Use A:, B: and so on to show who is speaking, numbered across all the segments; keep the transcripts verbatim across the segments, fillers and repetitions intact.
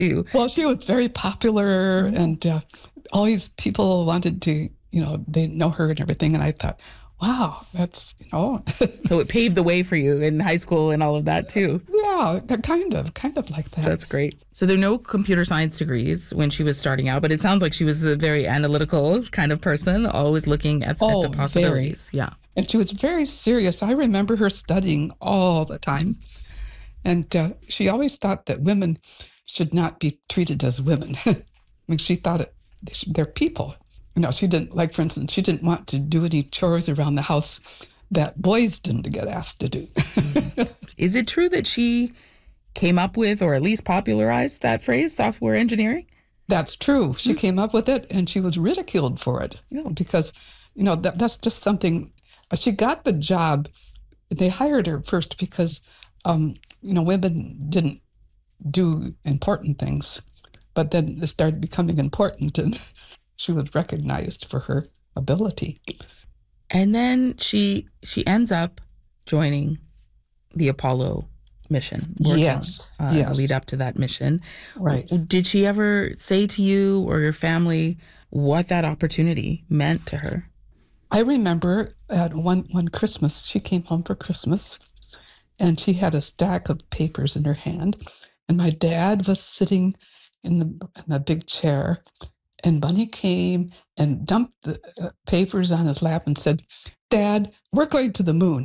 A: too.
B: Well, she was very popular, mm-hmm. and uh, all these people wanted to, you know, they know her and everything. And I thought, wow, that's, you know.
A: So it paved the way for you in high school and all of that too.
B: Yeah, kind of, kind of like that.
A: That's great. So there are no computer science degrees when she was starting out, but it sounds like she was a very analytical kind of person, always looking at,
B: oh,
A: at the possibilities.
B: Very.
A: Yeah.
B: And she was very serious. I remember her studying all the time. And uh, she always thought that women should not be treated as women. I mean, she thought it, they're people. You know, she didn't, like, for instance, she didn't want to do any chores around the house that boys didn't get asked to do.
A: Is it true that she came up with, or at least popularized that phrase, software engineering?
B: That's true. She mm-hmm. came up with it, and she was ridiculed for it. Oh. Because, you know, that, that's just something. She got the job. They hired her first because, um, you know, women didn't do important things. But then it started becoming important, and she was recognized for her ability.
A: And then she she ends up joining the Apollo mission.
B: Yes,
A: on, uh,
B: yes.
A: Lead up to that mission.
B: Right.
A: Did she ever say to you or your family what that opportunity meant to her?
B: I remember at one, one Christmas, she came home for Christmas, and she had a stack of papers in her hand, and my dad was sitting in the, in the big chair, and Bunny came and dumped the uh, papers on his lap and said, "Dad, we're going to the moon."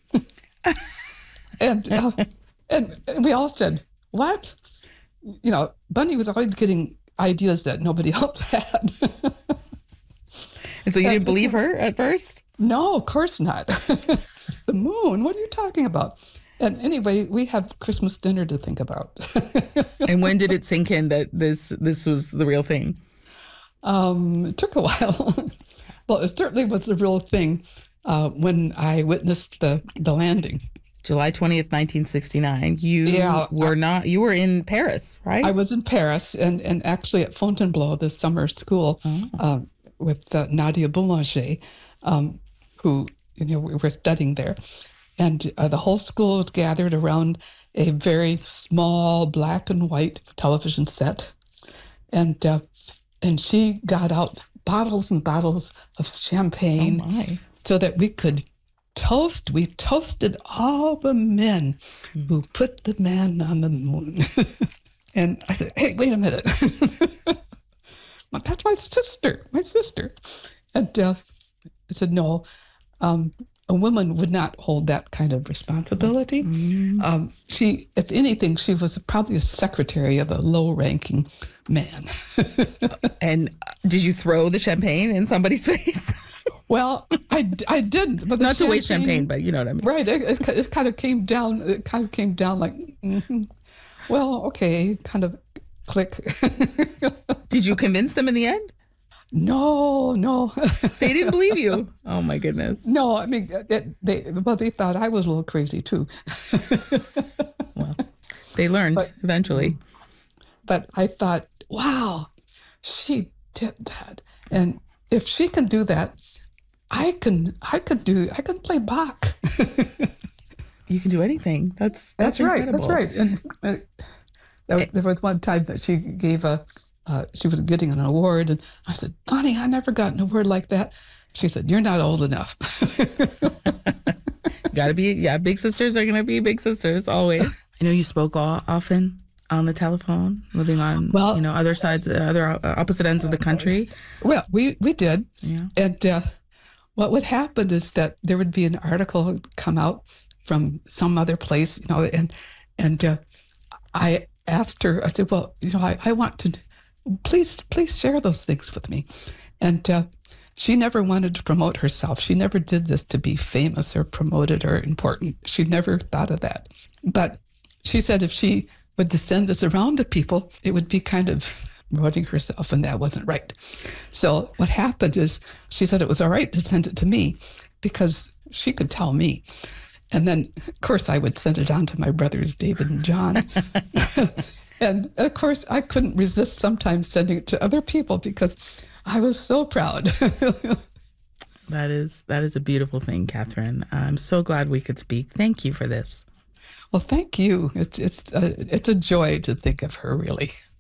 B: and, uh, and and we all said, "What?" You know, Bunny was always getting ideas that nobody else had.
A: And so you didn't believe her at first?
B: No, of course not. The moon? What are you talking about? And anyway, we have Christmas dinner to think about.
A: And when did it sink in that this this was the real thing?
B: Um, it took a while. Well, it certainly was the real thing uh, when I witnessed the, the landing.
A: July twentieth, nineteen sixty-nine. You
B: yeah,
A: were
B: I,
A: not, you were in Paris, right?
B: I was in Paris and, and actually at Fontainebleau, the summer school, oh. uh, with uh, Nadia Boulanger, um, who, you know, we were studying there. And uh, the whole school was gathered around a very small black and white television set. And uh, and she got out bottles and bottles of champagne
A: oh
B: so that we could toast. We toasted all the men mm. who put the man on the moon. And I said, "Hey, wait a minute." That's my sister, my sister. And uh, I said, "No, um, a woman would not hold that kind of responsibility." Mm. Um, she, if anything, she was probably a secretary of a low-ranking man.
A: And did you throw the champagne in somebody's face?
B: Well, I, I didn't. But
A: not to waste champagne, but you know what I mean.
B: Right. It, it, it kind of came down. It kind of came down like, mm-hmm. Well, okay, kind of click.
A: Did you convince them in the end?
B: No, no.
A: They didn't believe you. Oh, my goodness.
B: No, I mean, it, they, well, they thought I was a little crazy, too.
A: Well, they learned
B: but,
A: eventually.
B: But I thought, wow, she did that. And if she can do that, I can I could do, I can play Bach.
A: You can do anything. That's that's,
B: that's right.
A: incredible.
B: That's right. And uh, there, there was one time that she gave a, uh, she was getting an award, and I said, "Bonnie, I never got an award like that." She said, "You're not old enough."
A: Got to be, yeah, big sisters are going to be big sisters always. I know you spoke all, often on the telephone, living on, well, you know, other sides, uh, other uh, opposite ends of the country.
B: Well, we, we did.
A: Yeah.
B: And uh, what would happen is that there would be an article come out from some other place, you know, and and uh, I asked her, I said, "Well, you know, I, I want to, please, please share those things with me." And uh, she never wanted to promote herself. She never did this to be famous or promoted or important. She never thought of that. But she said if she would to send this around to people, it would be kind of promoting herself, and that wasn't right. So what happened is she said it was all right to send it to me because she could tell me. And then, of course, I would send it on to my brothers, David and John. And, of course, I couldn't resist sometimes sending it to other people because I was so proud.
A: That is that is a beautiful thing, Catherine. I'm so glad we could speak. Thank you for this.
B: Well, thank you. It's it's a, it's a joy to think of her, really.